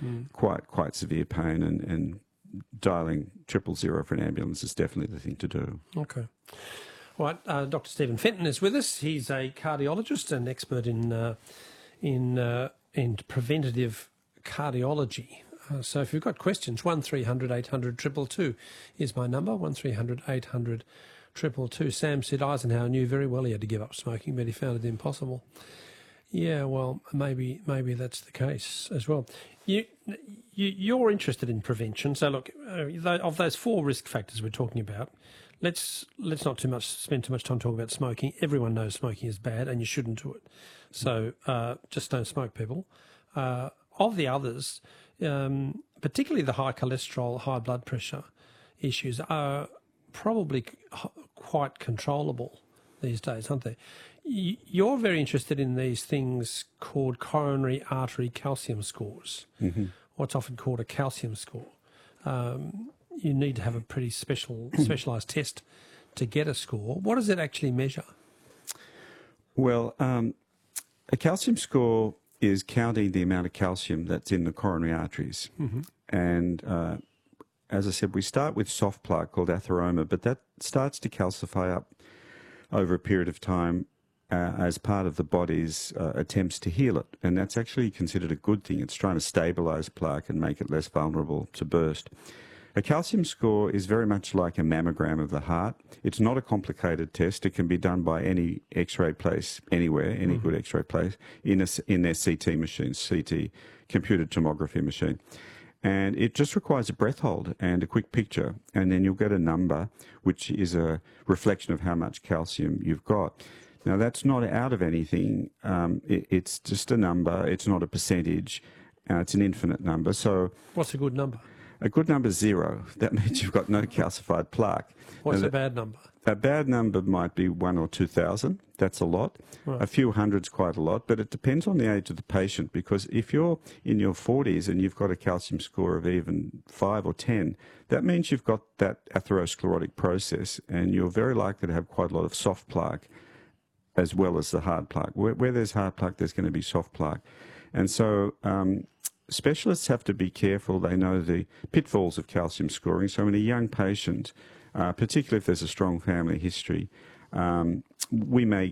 quite severe pain, and dialing 000 for an ambulance is definitely the thing to do. Okay. All right, Dr. Stephen Fenton is with us. He's a cardiologist and expert in preventative cardiology. So if you've got questions, 1300 800 222 is my number, 1300 800 222. Sam said Eisenhower knew very well he had to give up smoking, but he found it impossible. Yeah, well, maybe that's the case as well. You're interested in prevention, so look, of those 4 risk factors we're talking about, let's not spend too much time talking about smoking. Everyone knows smoking is bad, and you shouldn't do it. So just don't smoke, people. Of the others, particularly the high cholesterol, high blood pressure issues, are probably quite controllable these days, aren't they? You're very interested in these things called coronary artery calcium scores, what's often called a calcium score. You need to have a pretty specialised test to get a score. What does it actually measure? Well, a calcium score is counting the amount of calcium that's in the coronary arteries. And as I said, we start with soft plaque called atheroma, but that starts to calcify up over a period of time as part of the body's attempts to heal it. And that's actually considered a good thing. It's trying to stabilise plaque and make it less vulnerable to burst. A calcium score is very much like a mammogram of the heart. It's not a complicated test. It can be done by any X-ray place, anywhere, any good X-ray place, in their CT machine, CT, computed tomography machine. And it just requires a breath hold and a quick picture, and then you'll get a number, which is a reflection of how much calcium you've got. Now, that's not out of anything. It's just a number. It's not a percentage. It's an infinite number. So, what's a good number? A good number is 0. That means you've got no calcified plaque. What's a bad number? A bad number might be 1 or 2,000. That's a lot. Right. A few hundred's quite a lot, but it depends on the age of the patient, because if you're in your 40s and you've got a calcium score of even 5 or 10, that means you've got that atherosclerotic process, and you're very likely to have quite a lot of soft plaque as well as the hard plaque. Where there's hard plaque, there's going to be soft plaque. And so specialists have to be careful. They know the pitfalls of calcium scoring. So in a young patient, particularly if there's a strong family history, we may